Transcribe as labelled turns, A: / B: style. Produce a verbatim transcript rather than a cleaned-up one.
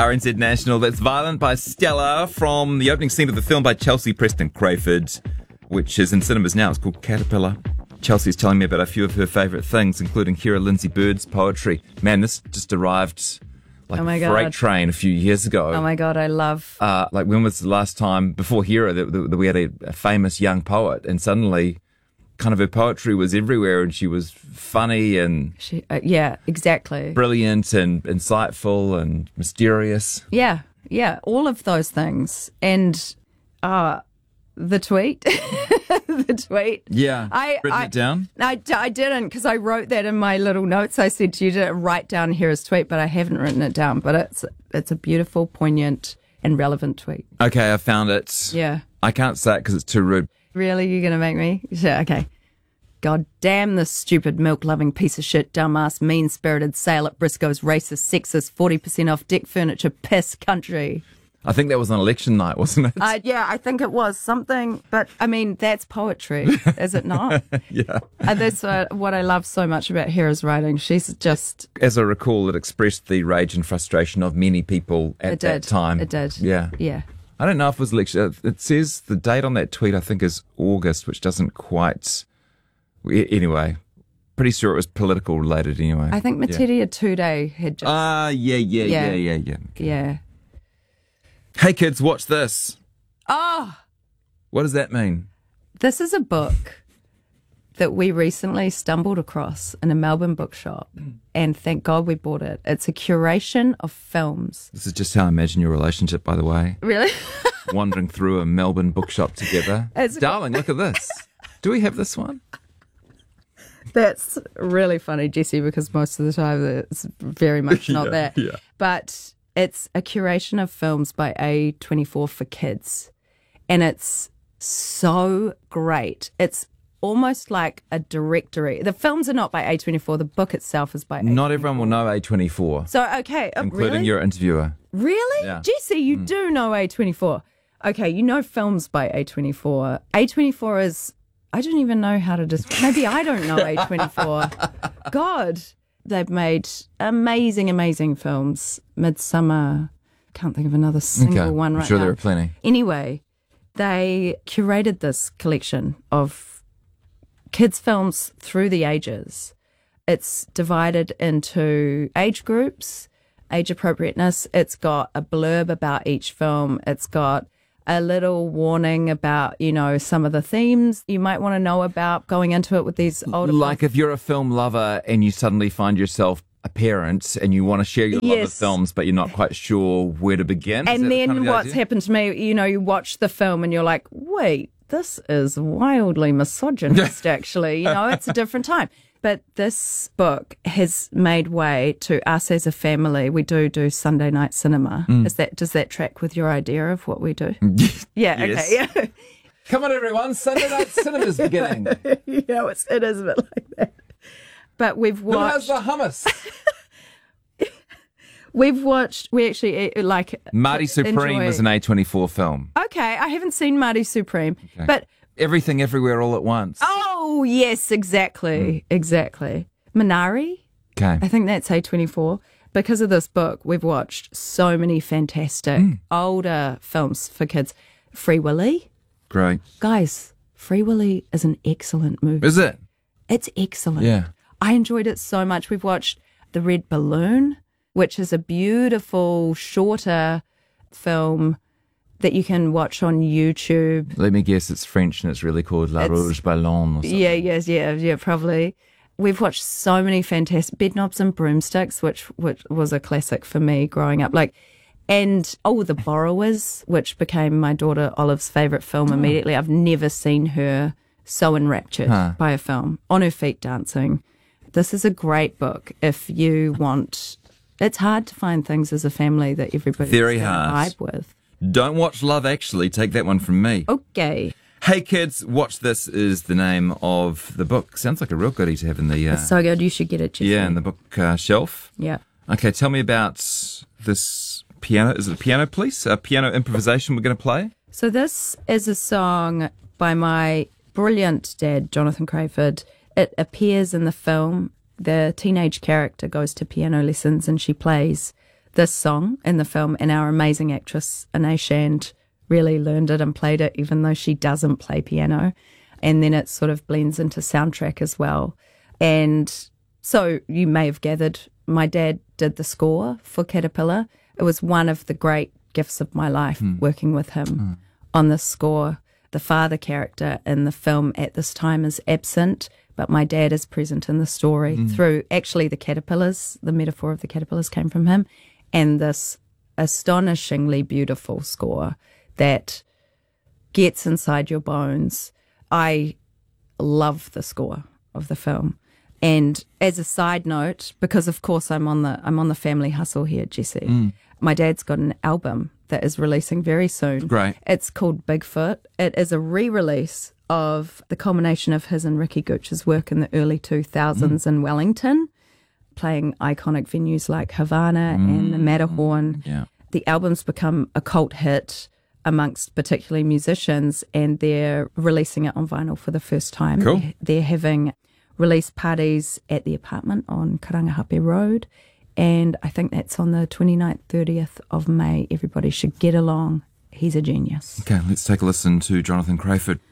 A: R N Z National. That's Violent by Stella from the opening scene of the film by Chelsea Preston Crayford, which is in cinemas now. It's called Caterpillar. Chelsea's telling me about a few of her favourite things, including Kira Lindsay Bird's poetry. Man, this just arrived like
B: oh my
A: a
B: God.
A: freight train a few years ago.
B: Oh my God, I love...
A: Uh, like, when was the last time, before Hera, that, that we had a, a famous young poet, and suddenly kind of her poetry was everywhere, and she was funny and
B: She, uh, yeah, exactly.
A: brilliant and insightful and mysterious.
B: Yeah, yeah, all of those things. And uh, the tweet, the tweet.
A: Yeah.
B: I
A: Written
B: I,
A: it down?
B: I, I didn't, because I wrote that in my little notes. I said to you to write down Hera's tweet, but I haven't written it down. But it's it's a beautiful, poignant, and relevant tweet.
A: Okay, I found it.
B: Yeah.
A: I can't say it because it's too rude.
B: Really? You're going to make me? Yeah, okay. God damn this stupid milk-loving piece of shit, dumbass, mean-spirited sale at Briscoe's racist, sexist, forty percent off deck furniture piss country.
A: I think that was on election night, wasn't it?
B: Uh, yeah, I think it was something, but I mean, that's poetry, is it not?
A: Yeah.
B: And that's uh, what I love so much about Hera's writing. She's just...
A: As I recall, it expressed the rage and frustration of many people at
B: It did.
A: that time.
B: It did.
A: Yeah.
B: Yeah.
A: I don't know if it was election. It says the date on that tweet, I think, is August, which doesn't quite... Anyway, pretty sure it was political related anyway.
B: I think Materia Tude had just...
A: Ah, uh, yeah, yeah, yeah,
B: Yeah.
A: yeah, yeah.
B: yeah.
A: Hey kids, watch this.
B: Oh,
A: What does that mean?
B: this is a book that we recently stumbled across in a Melbourne bookshop, and thank God we bought it. It's a curation of films.
A: This is just how I imagine your relationship, by the way.
B: Really?
A: Wandering through a Melbourne bookshop together.
B: It's-
A: Darling, look at this. Do we have this one?
B: That's really funny, Jesse, because most of the time it's very much not
A: Yeah,
B: that.
A: yeah.
B: But it's a curation of films by A twenty-four for kids. And it's so great. It's almost like a directory. The films are not by A twenty-four. The book itself is by A twenty-four.
A: Not everyone will know A twenty-four,
B: So, okay. uh,
A: including
B: really?
A: your interviewer.
B: Really?
A: Yeah.
B: Jesse, you do know A twenty-four. Okay, you know films by A twenty-four. A twenty-four is, I don't even know how to describe, maybe I don't know A twenty-four. God, they've made amazing, amazing films. Midsummer, can't think of another single
A: Okay,
B: one
A: I'm
B: right
A: sure
B: now.
A: there are plenty.
B: Anyway, they curated this collection of kids' films through the ages. It's divided into age groups, age appropriateness. It's got a blurb about each film. It's got a little warning about, you know, some of the themes you might want to know about going into it with these older
A: Like if you're a film lover and you suddenly find yourself a parent and you want to share your love of
B: Yes.
A: films, but you're not quite sure where to begin. Is that
B: And then
A: kind of the
B: what's
A: idea?
B: happened to me, you know, you watch the film and you're like, wait, this is wildly misogynist, actually. You know, it's a different time. But this book has made way to us as a family. We do do Sunday night cinema.
A: Mm.
B: Is that does that track with your idea of what we do? Yeah,
A: Yes.
B: okay, yeah.
A: Come on, everyone! Sunday night cinema's beginning.
B: yeah, it's, it is a bit like that. But we've
A: Who has
B: watched,
A: the hummus?
B: we've watched, we actually uh, like
A: Marty Supreme
B: enjoy-
A: is an A twenty-four film.
B: Okay, I haven't seen Marty Supreme, but
A: Everything, Everywhere, All at Once.
B: oh yes, exactly, exactly. Minari,
A: Okay.
B: I think that's A twenty-four. Because of this book, we've watched so many fantastic older films for kids. Free Willy,
A: Great.
B: guys, Free Willy is an excellent movie.
A: Is it?
B: It's excellent.
A: Yeah.
B: I enjoyed it so much. We've watched The Red Balloon, which is a beautiful, shorter film that you can watch on YouTube.
A: Let me guess, it's French and it's really called La
B: It's-
A: Rouge Ballon or something.
B: Yeah, yes, yeah, yeah, probably. We've watched so many fantastic Bedknobs and Broomsticks, which which was a classic for me growing up. Like, and oh, The Borrowers, which became my daughter Olive's favourite film immediately. I've never seen her so enraptured
A: Huh.
B: by a film, on her feet dancing. This is a great book if you want. It's hard to find things as a family that everybody's
A: Very
B: gonna
A: hard.
B: vibe with.
A: Don't watch Love Actually. Take that one from me.
B: Okay.
A: Hey kids, Watch This is the name of the book. Sounds like a real goodie to have in the uh,
B: So good. You should get it, Jesse.
A: yeah in the book uh, shelf.
B: Yeah.
A: Okay, tell me about this piano. Is it a piano piece? A piano improvisation we're going to play?
B: So this is a song by my brilliant dad, Jonathan Crayford. It appears in the film. The teenage character goes to piano lessons and she plays this song in the film, and our amazing actress, Anae Shand, really learned it and played it, even though she doesn't play piano. And then it sort of blends into soundtrack as well. And so you may have gathered, my dad did the score for Caterpillar. It was one of the great gifts of my life, mm. working with him mm. on this score. The father character in the film at this time is absent, but my dad is present in the story mm. through actually the caterpillars. The metaphor of the caterpillars came from him, and this astonishingly beautiful score that gets inside your bones. I love the score of the film. And as a side note, because of course I'm on the I'm on the family hustle here, Jesse, mm. my dad's got an album that is releasing very soon.
A: Great.
B: It's called Bigfoot. It is a re-release of the culmination of his and Ricky Gooch's work in the early two thousands mm. in Wellington, playing iconic venues like Havana mm. and the Matterhorn.
A: Yeah.
B: The album's become a cult hit amongst particularly musicians, and they're releasing it on vinyl for the first time.
A: Cool.
B: They're, they're having release parties at the apartment on Karangahape Road, and I think that's on the twenty-ninth, thirtieth of May. Everybody should get along. He's a genius.
A: Okay, let's take a listen to Jonathan Crayford.